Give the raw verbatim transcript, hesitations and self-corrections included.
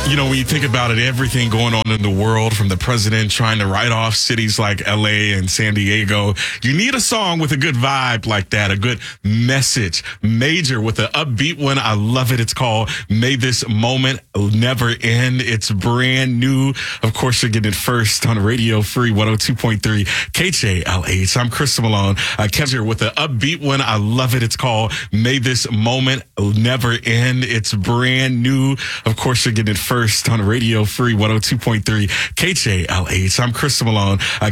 You know, when you think about it, everything going on in the world, from the president trying to write off cities like L A and San Diego, you need a song with a good vibe like that, a good message. Major with an upbeat one. I love it. It's called May This Moment Never End. It's brand new. Of course, you're getting it first on Radio Free one oh two point three K H A L H. I'm Chris Malone. Uh, Kevin with an upbeat one. I love it. It's called May This Moment Never End. It's brand new. Of course, you're getting it first on Radio Free one oh two point three K H A L H. I'm Chris Malone. Uh,